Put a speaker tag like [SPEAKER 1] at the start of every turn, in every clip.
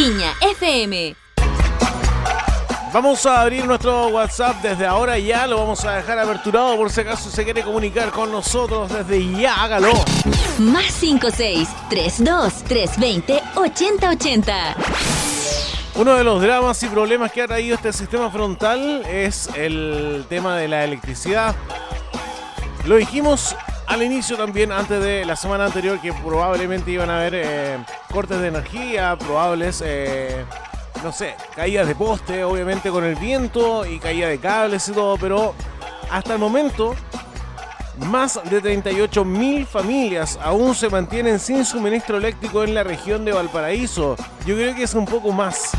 [SPEAKER 1] Viña FM.
[SPEAKER 2] Vamos a abrir nuestro WhatsApp desde ahora ya, lo vamos a dejar aperturado por si acaso se quiere comunicar con nosotros desde ya, hágalo.
[SPEAKER 1] Más 56-32-320-8080.
[SPEAKER 2] Uno de los dramas y problemas que ha traído este sistema frontal es el tema de la electricidad. Lo dijimos al inicio también, antes de la semana anterior, que probablemente iban a haber cortes de energía, probables... no sé, caídas de poste, obviamente con el viento y caída de cables y todo, pero hasta el momento más de 38.000 familias aún se mantienen sin suministro eléctrico en la región de Valparaíso. Yo creo que es un poco más.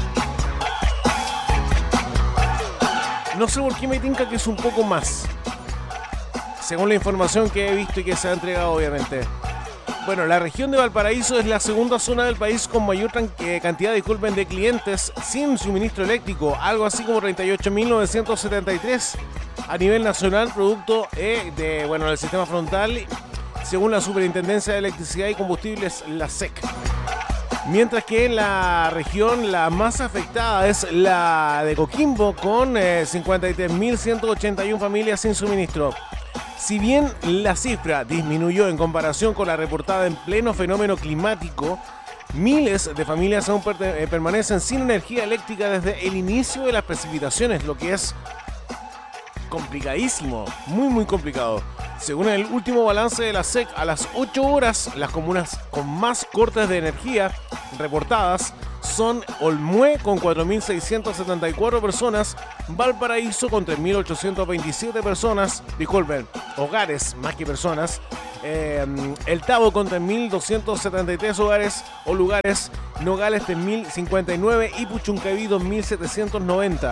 [SPEAKER 2] No sé por qué me tinca que es un poco más, según la información que he visto y que se ha entregado, obviamente. Bueno, la región de Valparaíso es la segunda zona del país con mayor cantidad de clientes sin suministro eléctrico, algo así como 38.973 a nivel nacional, producto del sistema frontal, según la Superintendencia de Electricidad y Combustibles, la SEC. Mientras que en la región la más afectada es la de Coquimbo, con 53.181 familias sin suministro. Si bien la cifra disminuyó en comparación con la reportada en pleno fenómeno climático, miles de familias aún permanecen sin energía eléctrica desde el inicio de las precipitaciones, lo que es complicadísimo, muy complicado. Según el último balance de la SEC, a las 8 horas, las comunas con más cortes de energía reportadas son Olmué con 4.674 personas, Valparaíso con 3.827 personas, hogares más que personas, El Tabo con 3.273 hogares o lugares, Nogales 3.059 y Puchuncaví 2.790.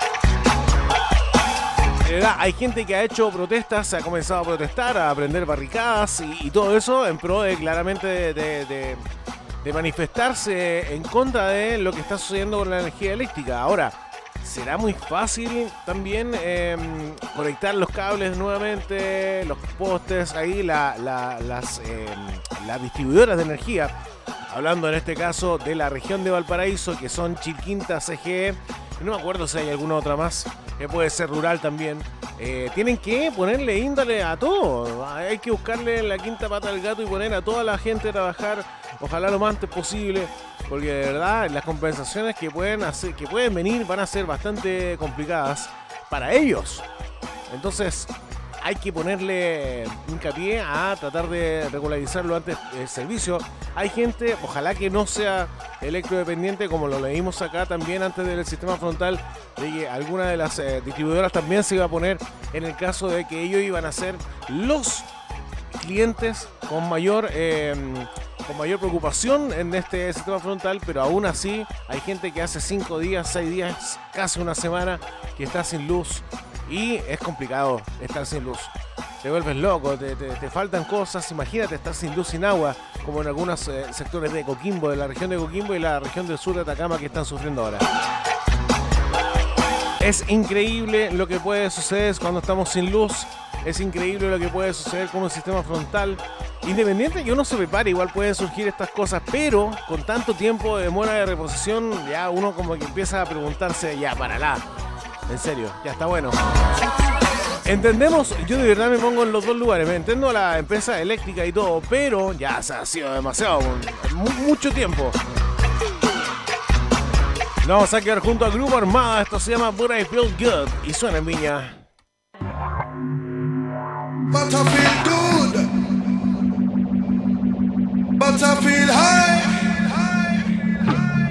[SPEAKER 2] Hay gente que ha hecho protestas, se ha comenzado a protestar, a prender barricadas y todo eso en pro de claramente de manifestarse en contra de lo que está sucediendo con la energía eléctrica. Ahora, será muy fácil también conectar los cables nuevamente, los postes, ahí las distribuidoras de energía. Hablando en este caso de la región de Valparaíso, que son Chilquinta, CGE, no me acuerdo si hay alguna otra más, que puede ser rural también. Tienen que ponerle índole a todo. Hay que buscarle la quinta pata al gato y poner a toda la gente a trabajar, ojalá lo más antes posible, porque de verdad las compensaciones que pueden venir van a ser bastante complicadas para ellos. Entonces hay que ponerle hincapié a tratar de regularizarlo antes el servicio. Hay gente, ojalá que no sea electrodependiente, como lo leímos acá también antes del sistema frontal, de que alguna de las distribuidoras también se iba a poner en el caso de que ellos iban a ser los clientes con mayor preocupación en este sistema frontal, pero aún así hay gente que hace 5 días, 6 días, casi una semana que está sin luz. Y es complicado estar sin luz. Te vuelves loco, te faltan cosas. Imagínate estar sin luz, sin agua, como en algunos sectores de Coquimbo, de la región de Coquimbo y la región del sur de Atacama, que están sufriendo ahora. Es increíble lo que puede suceder cuando estamos sin luz. Es increíble lo que puede suceder con un sistema frontal. Independiente que uno se prepare, igual pueden surgir estas cosas, pero con tanto tiempo de demora de reposición, ya uno como que empieza a preguntarse, ya, párala. En serio, ya está bueno. Entendemos, yo de verdad me pongo en los dos lugares. Me entiendo a la empresa eléctrica y todo, pero ya se ha sido demasiado, mucho tiempo. Nos vamos a quedar junto a Grupo Armada. Esto se llama But I Feel Good y suena en Viña.
[SPEAKER 3] But I feel good. But I feel high.